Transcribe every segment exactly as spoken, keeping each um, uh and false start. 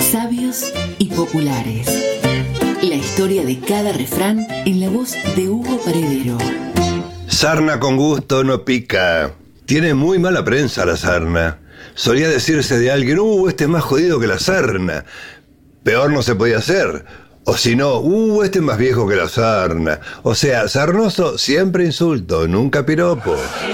Sabios y populares. La historia de cada refrán en la voz de Hugo Paredero. Sarna con gusto no pica. Tiene muy mala prensa la sarna. Solía decirse de alguien, uh, este es más jodido que la sarna. Peor no se podía hacer. O si no, uh, este es más viejo que la sarna. O sea, sarnoso siempre insulto, nunca piropo.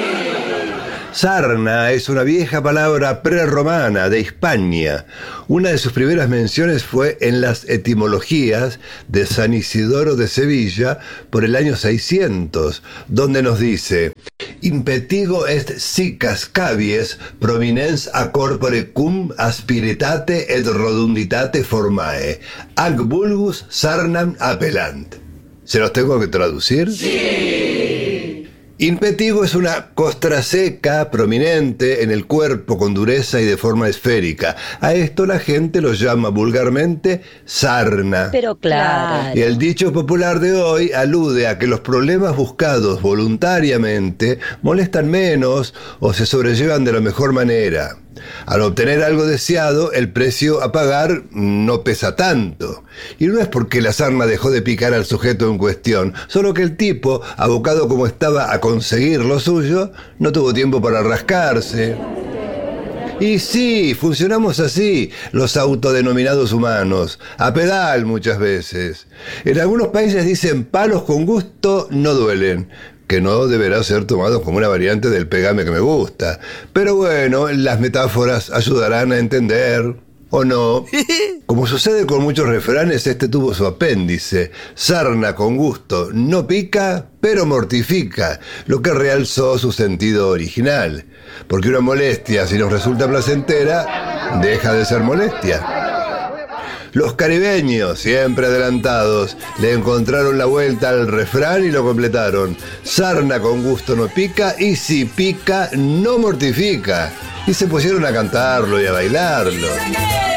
Sarna es una vieja palabra prerromana de Hispania. Una de sus primeras menciones fue en las etimologías de San Isidoro de Sevilla por el año seiscientos, donde nos dice: impetigo est si cascavies prominens a corpore cum aspiritate et rodunditate formae, ac vulgus sarnam appellant. ¿Se los tengo que traducir? ¡Sí! Impetigo es una costra seca, prominente en el cuerpo, con dureza y de forma esférica. A esto la gente lo llama vulgarmente sarna. Pero claro. Y el dicho popular de hoy alude a que los problemas buscados voluntariamente molestan menos o se sobrellevan de la mejor manera. Al obtener algo deseado, el precio a pagar no pesa tanto. Y no es porque la sarna dejó de picar al sujeto en cuestión, solo que el tipo, abocado como estaba a conseguir lo suyo, no tuvo tiempo para rascarse. Y sí, funcionamos así, los autodenominados humanos, a pedal muchas veces. En algunos países dicen palos con gusto no duelen, que no deberá ser tomado como una variante del pegame que me gusta. Pero bueno, las metáforas ayudarán a entender, ¿o no? Como sucede con muchos refranes, este tuvo su apéndice. Sarna con gusto no pica, pero mortifica, lo que realzó su sentido original. Porque una molestia, si nos resulta placentera, deja de ser molestia. Los caribeños, siempre adelantados, le encontraron la vuelta al refrán y lo completaron. Sarna con gusto no pica, y si pica, no mortifica. Y se pusieron a cantarlo y a bailarlo.